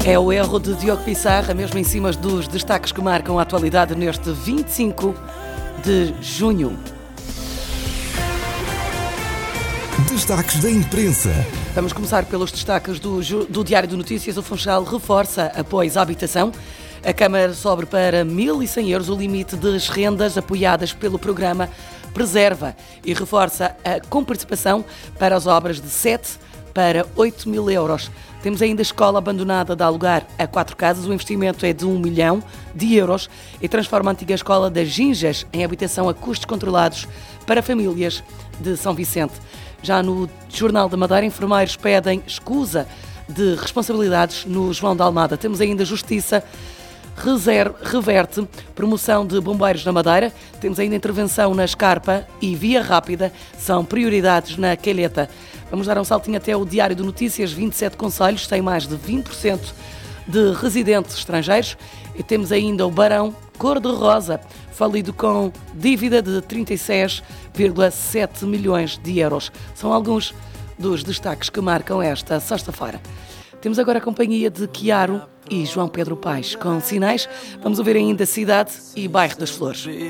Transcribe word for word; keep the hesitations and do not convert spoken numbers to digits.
É o erro de Diogo Pissarra, mesmo em cima dos destaques que marcam a atualidade neste vinte e cinco de junho. Destaques da imprensa. Vamos começar pelos destaques do, do Diário de Notícias. O Funchal reforça apoios à habitação. A Câmara sobe para mil e cem euros o limite das rendas apoiadas pelo programa Preserva e reforça a comparticipação para as obras de sete para oito mil euros. Temos ainda a escola abandonada de alugar a quatro casas. O investimento é de um milhão de euros e transforma a antiga escola das Ginjas em habitação a custos controlados para famílias de São Vicente. Já no Jornal da Madeira, enfermeiros pedem escusa de responsabilidades no João de Almada. Temos ainda Justiça Reser- reverte promoção de bombeiros na Madeira. Temos ainda intervenção na Escarpa e via rápida são prioridades na Calheta. Vamos dar um saltinho até o Diário de Notícias. vinte e sete concelhos têm mais de vinte por cento de residentes estrangeiros. E temos ainda o Barão Cor-de-Rosa, falido com dívida de trinta e seis vírgula sete milhões de euros. São alguns dos destaques que marcam esta sexta-feira. Temos agora a companhia de Chiaro e João Pedro Paes com sinais. Vamos ouvir ainda Cidade e Bairro das Flores.